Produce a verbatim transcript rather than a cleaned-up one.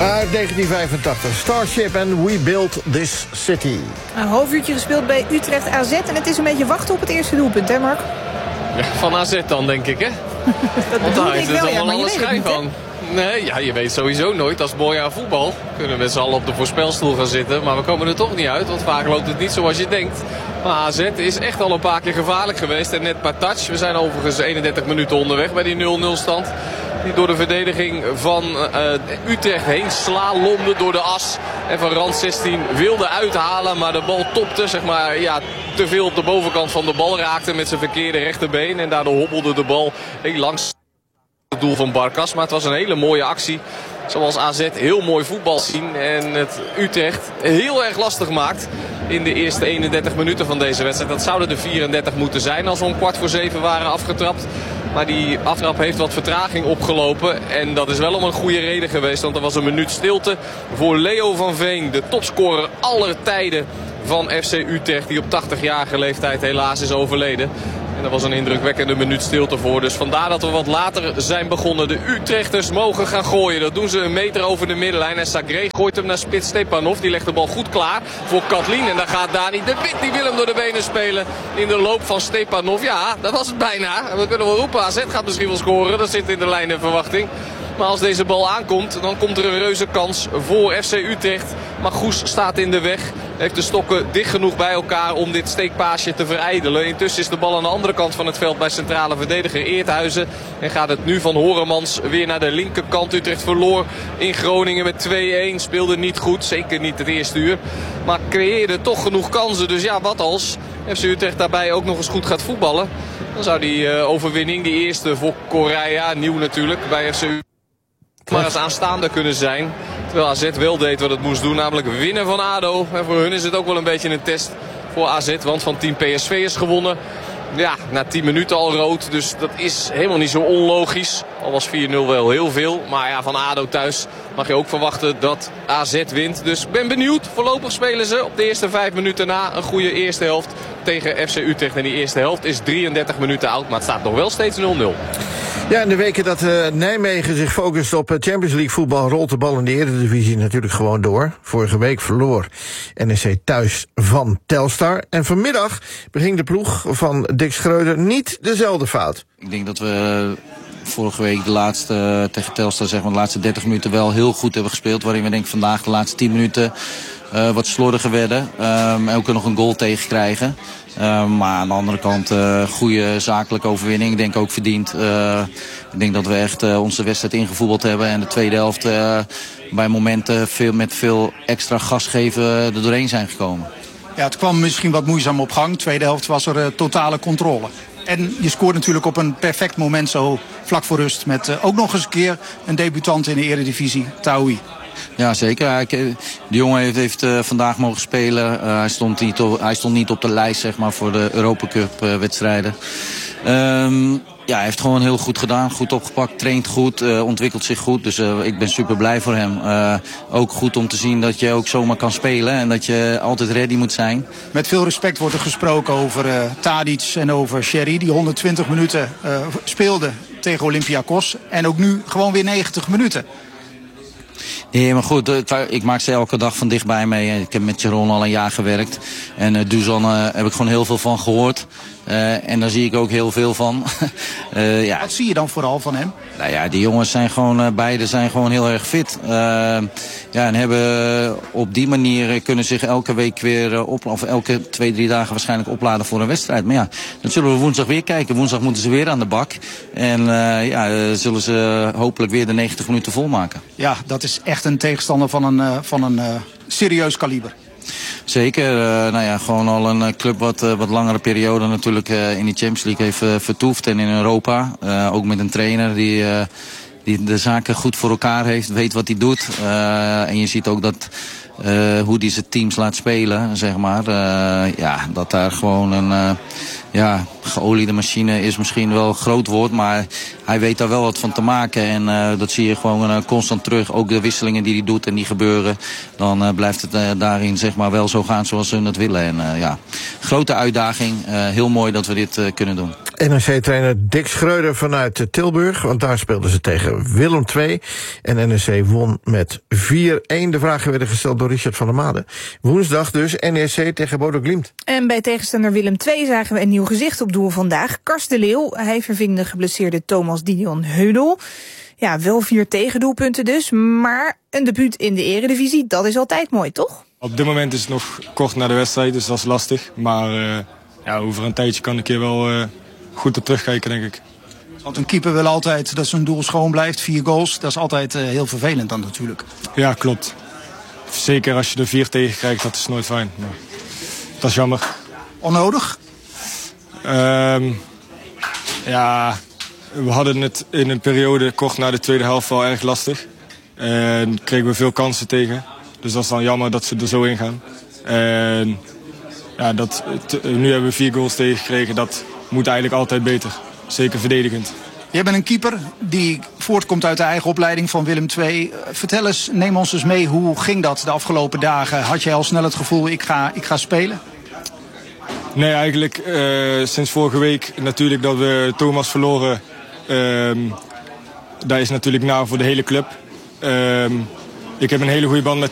Uit negentien vijfentachtig, Starship en We Built This City. Een half uurtje gespeeld bij Utrecht A Z en het is een beetje wachten op het eerste doelpunt, hè Mark? Ja, van A Z dan, denk ik, hè? Dat Want daar heeft ik het wel, ja, allemaal maar alle je weet het schijn niet, van. Nee, ja, je weet sowieso nooit. Dat is mooi aan voetbal. Kunnen we met z'n allen op de voorspelstoel gaan zitten. Maar we komen er toch niet uit. Want vaak loopt het niet zoals je denkt. Maar A Z is echt al een paar keer gevaarlijk geweest. En net per touch. We zijn overigens eenendertig minuten onderweg bij die nul nul stand. Die door de verdediging van uh, Utrecht heen slalomde door de as. En van rand zestien wilde uithalen. Maar de bal topte, zeg maar, ja, te veel op de bovenkant van de bal. Raakte met zijn verkeerde rechterbeen. En daardoor hobbelde de bal heel langs het doel van Barkas. Maar het was een hele mooie actie. Zoals A Z heel mooi voetbal zien. En het Utrecht heel erg lastig maakt in de eerste eenendertig minuten van deze wedstrijd. Dat zouden de vierendertig moeten zijn als we om kwart voor zeven waren afgetrapt. Maar die aftrap heeft wat vertraging opgelopen. En dat is wel om een goede reden geweest. Want er was een minuut stilte voor Leo van Veen. De topscorer aller tijden van F C Utrecht. Die op tachtigjarige leeftijd helaas is overleden. En er was een indrukwekkende minuut stilte voor. Dus vandaar dat we wat later zijn begonnen. De Utrechters mogen gaan gooien. Dat doen ze een meter over de middenlijn. En Sagré gooit hem naar spits Stepanov. Die legt de bal goed klaar voor Katlin. En daar gaat Dani de Wit. Die wil hem door de benen spelen in de loop van Stepanov. Ja, dat was het bijna. We kunnen wel roepen. A Z gaat misschien wel scoren. Dat zit in de lijn en verwachting. Maar als deze bal aankomt, dan komt er een reuze kans voor F C Utrecht. Maar Goes staat in de weg. Heeft de stokken dicht genoeg bij elkaar om dit steekpaasje te verijdelen. Intussen is de bal aan de andere kant van het veld bij centrale verdediger Eerthuizen. En gaat het nu van Horemans weer naar de linkerkant. Utrecht verloor in Groningen met twee-een. Speelde niet goed, zeker niet het eerste uur. Maar creëerde toch genoeg kansen. Dus ja, wat als F C Utrecht daarbij ook nog eens goed gaat voetballen. Dan zou die uh, overwinning, die eerste voor Correa, nieuw natuurlijk bij F C Utrecht, maar eens aanstaande kunnen zijn. Terwijl A Z wel deed wat het moest doen, namelijk winnen van ADO. En voor hun is het ook wel een beetje een test voor A Z. Want van team P S V is gewonnen. Ja, na tien minuten al rood. Dus dat is helemaal niet zo onlogisch. Al was vier nul wel heel veel. Maar ja, van ADO thuis mag je ook verwachten dat A Z wint. Dus ik ben benieuwd. Voorlopig spelen ze op de eerste vijf minuten na een goede eerste helft tegen F C Utrecht. En die eerste helft is drieëndertig minuten oud. Maar het staat nog wel steeds nul nul. Ja, in de weken dat uh, Nijmegen zich focust op Champions League voetbal, rolt de bal in de Eredivisie natuurlijk gewoon door. Vorige week verloor N E C thuis van Telstar. En vanmiddag beging de ploeg van Dick Schreuder niet dezelfde fout. Ik denk dat we vorige week de laatste uh, tegen Telstar, zeg maar, de laatste dertig minuten wel heel goed hebben gespeeld. Waarin we denk vandaag de laatste tien minuten uh, wat slordiger werden. Um, en ook nog een goal tegenkrijgen. Uh, maar aan de andere kant, uh, goede zakelijke overwinning. Ik denk ook verdiend. Uh, ik denk dat we echt uh, onze wedstrijd ingevoetbald hebben. En de tweede helft uh, bij momenten veel, met veel extra gas geven er doorheen zijn gekomen. Ja, het kwam misschien wat moeizaam op gang. Tweede helft was er uh, totale controle. En je scoort natuurlijk op een perfect moment zo vlak voor rust. Met uh, ook nog eens een keer een debutant in de Eredivisie, Taoui. Ja, zeker. De jongen heeft, heeft uh, vandaag mogen spelen. Uh, hij, stond niet op, hij stond niet op de lijst, zeg maar, voor de Europa Cup uh, wedstrijden. Um, ja, hij heeft gewoon heel goed gedaan. Goed opgepakt, traint goed, uh, ontwikkelt zich goed. Dus uh, ik ben super blij voor hem. Uh, ook goed om te zien dat je ook zomaar kan spelen. En dat je altijd ready moet zijn. Met veel respect wordt er gesproken over uh, Tadic en over Sherry. Die honderdtwintig minuten uh, speelde tegen Olympiakos. En ook nu gewoon weer negentig minuten. Ja, maar goed, ik maak ze elke dag van dichtbij mee. Ik heb met Jeroen al een jaar gewerkt. En uh, Dusan uh, heb ik gewoon heel veel van gehoord. Uh, en daar zie ik ook heel veel van. uh, ja. Wat zie je dan vooral van hem? Nou ja, die jongens zijn gewoon, uh, beide zijn gewoon heel erg fit. Uh, ja, en hebben op die manier kunnen zich elke week weer uh, op, of elke twee, drie dagen waarschijnlijk opladen voor een wedstrijd. Maar ja, dan zullen we woensdag weer kijken. Woensdag moeten ze weer aan de bak. En uh, ja, uh, zullen ze hopelijk weer de negentig minuten volmaken. Ja, dat is echt een tegenstander van een, uh, van een uh, serieus kaliber. Zeker, uh, nou ja, gewoon al een uh, club wat, uh, wat langere periode natuurlijk uh, in die Champions League heeft uh, vertoefd en in Europa. Uh, ook met een trainer die, uh, die de zaken goed voor elkaar heeft, weet wat hij doet. Uh, en je ziet ook dat uh, hoe hij zijn teams laat spelen, zeg maar. Uh, ja, dat daar gewoon een uh, ja, geoliede machine is misschien wel een groot woord, maar hij weet daar wel wat van te maken. En uh, dat zie je gewoon uh, constant terug. Ook de wisselingen die hij doet en die gebeuren. Dan uh, blijft het uh, daarin zeg maar wel zo gaan zoals ze het willen. En uh, ja, grote uitdaging. Uh, heel mooi dat we dit uh, kunnen doen. N E C-trainer Dick Schreuder vanuit Tilburg, want daar speelden ze tegen Willem twee. En N E C won met vier-een. De vragen werden gesteld door Richard van der Made. Woensdag dus N E C tegen Bodo Glimt. En bij tegenstander Willem twee zagen we een nieuw gezicht op doel vandaag. Kars de Leeuw, hij verving de geblesseerde Thomas Didion Heudel. Ja, wel vier tegendoelpunten dus, maar een debuut in de eredivisie, dat is altijd mooi, toch? Op dit moment is het nog kort na de wedstrijd, dus dat is lastig. Maar uh, ja, over een tijdje kan ik hier wel uh, goed op terugkijken, denk ik. Want een keeper wil altijd dat zijn doel schoon blijft. Vier goals, dat is altijd uh, heel vervelend dan natuurlijk. Ja, klopt. Zeker als je er vier tegen krijgt, dat is nooit fijn. Maar dat is jammer. Onnodig? Um, ja, we hadden het in een periode kort na de tweede helft wel erg lastig. En kregen we veel kansen tegen. Dus dat is dan jammer dat ze er zo in gaan. En ja, dat, t- nu hebben we vier goals tegengekregen. Dat moet eigenlijk altijd beter. Zeker verdedigend. Jij bent een keeper die voortkomt uit de eigen opleiding van Willem twee. Vertel eens, neem ons eens mee, hoe ging dat de afgelopen dagen? Had jij al snel het gevoel, ik ga, ik ga spelen? Nee, eigenlijk uh, sinds vorige week natuurlijk dat we Thomas verloren. Um, dat is natuurlijk naar voor de hele club. Um, ik heb een hele goede band met